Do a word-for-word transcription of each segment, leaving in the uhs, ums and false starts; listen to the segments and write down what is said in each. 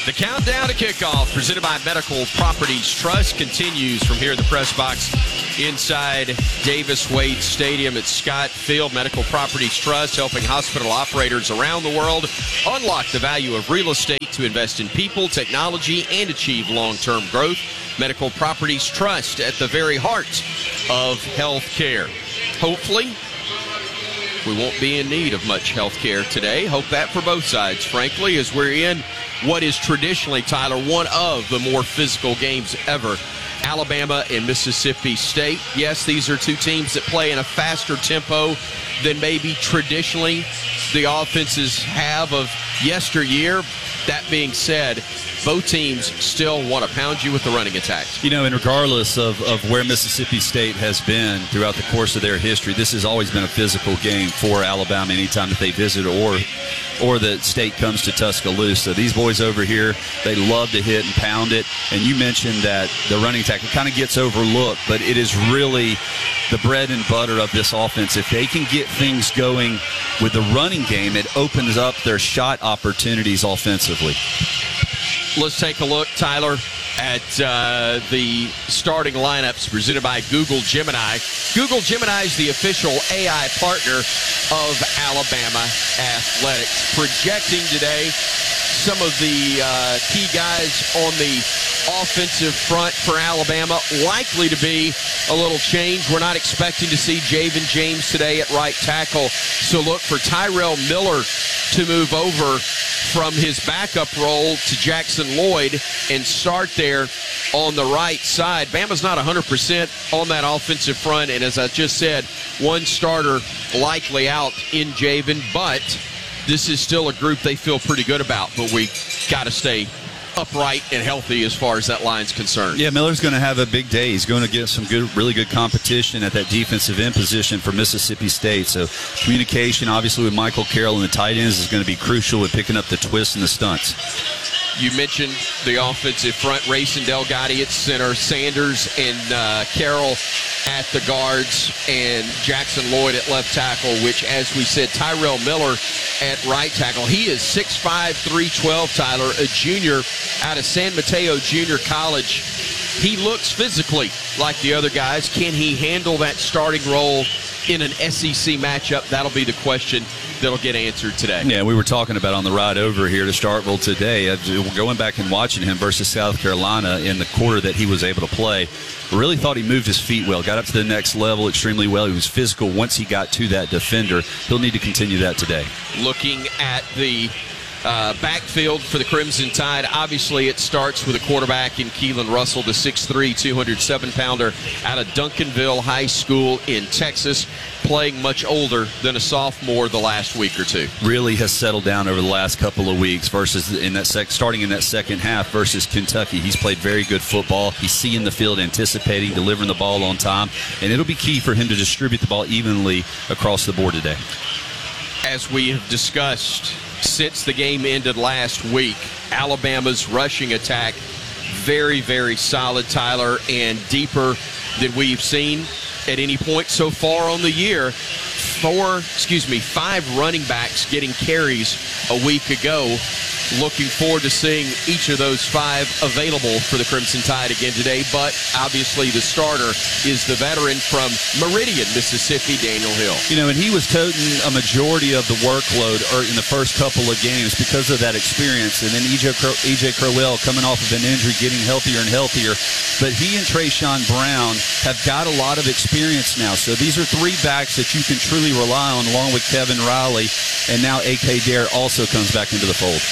The countdown to kickoff, presented by Medical Properties Trust, continues from here in the press box inside Davis Wade Stadium at Scott Field. Medical Properties Trust, helping hospital operators around the world unlock the value of real estate to invest in people, technology, and achieve long-term growth. Medical Properties Trust, at the very heart of health care. Hopefully, we won't be in need of much health care today. Hope that for both sides, frankly, as we're in what is traditionally, Tyler, one of the more physical games ever. Alabama and Mississippi State. Yes, these are two teams that play in a faster tempo than maybe traditionally the offenses have of yesteryear. That being said, both teams still want to pound you with the running attacks. You know, and regardless of, of where Mississippi State has been throughout the course of their history, this has always been a physical game for Alabama anytime that they visit or or the state comes to Tuscaloosa. So these boys over here, they love to hit and pound it. And you mentioned that the running attack, it kind of gets overlooked, but it is really the bread and butter of this offense. If they can get things going with the running game, it opens up their shot opportunities offensively. Let's take a look, Tyler, at uh, the starting lineups presented by Google Gemini. Google Gemini is the official A I partner of Alabama Athletics. Projecting today some of the uh, key guys on the offensive front for Alabama, likely to be a little change. We're not expecting to see Javen James today at right tackle, so look for Tyrell Miller to move over from his backup role to Jackson Lloyd and start there on the right side. Bama's not one hundred percent on that offensive front, and as I just said, one starter likely out in Javen, but this is still a group they feel pretty good about, but we got to stay upright and healthy as far as that line's concerned. Yeah, Miller's going to have a big day. He's going to get some good, really good competition at that defensive end position for Mississippi State. So communication, obviously, with Michael Carroll and the tight ends is going to be crucial with picking up the twists and the stunts. You mentioned the offensive front, Rayson Delgatti at center, Sanders and uh, Carroll at the guards, and Jackson Lloyd at left tackle, which, as we said, Tyrell Miller at right tackle. He is six five, three twelve, Tyler, a junior out of San Mateo Junior College. He looks physically like the other guys. Can he handle that starting role in an S E C matchup? That'll be the question that'll get answered today. Yeah, we were talking about on the ride over here to Starkville today, going back and watching him versus South Carolina in the quarter that he was able to play. Really thought he moved his feet well, got up to the next level extremely well. He was physical once he got to that defender. He'll need to continue that today. Looking at the Uh, backfield for the Crimson Tide, obviously it starts with a quarterback in Keelan Russell, the six three, two oh seven pounder out of Duncanville High School in Texas, playing much older than a sophomore the last week or two. Really has settled down over the last couple of weeks versus in that sec- starting in that second half versus Kentucky. He's played very good football. He's seeing the field, anticipating, delivering the ball on time, and it'll be key for him to distribute the ball evenly across the board today. As we have discussed since the game ended last week, Alabama's rushing attack very, very solid, Tyler, and deeper than we've seen at any point so far on the year. Four, excuse me, five running backs getting carries a week ago. Looking forward to seeing each of those five available for the Crimson Tide again today. But obviously the starter is the veteran from Meridian, Mississippi, Daniel Hill. You know, and he was toting a majority of the workload in the first couple of games because of that experience. And then E J E J Crowell coming off of an injury, getting healthier and healthier. But he and Trayshawn Brown have got a lot of experience now. So these are three backs that you can truly rely on, along with Kevin Riley. And now A K Dare also comes back into the fold.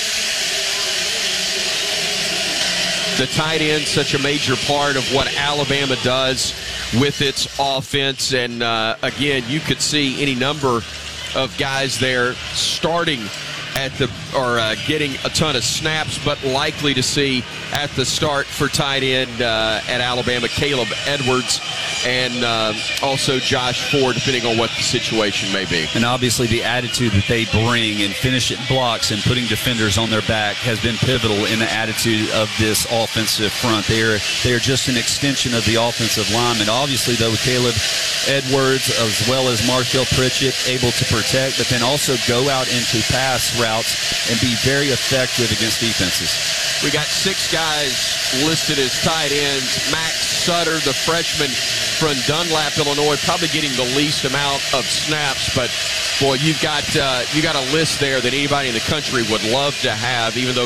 The tight end, such a major part of what Alabama does with its offense. And, uh, again, you could see any number of guys there starting at the or uh, getting a ton of snaps, but likely to see at the start for tight end uh, at Alabama, Caleb Edwards. and uh, also Josh Ford, depending on what the situation may be. And obviously the attitude that they bring and finishing blocks and putting defenders on their back has been pivotal in the attitude of this offensive front. They are, they are just an extension of the offensive line. And obviously, though, Caleb Edwards as well as Markel Pritchett able to protect, but then also go out into pass routes and be very effective against defenses. We got six guys listed as tight ends. Max Sutter, the freshman from Dunlap, Illinois, probably getting the least amount of snaps. But, boy, you've got, uh, you got a list there that anybody in the country would love to have, even though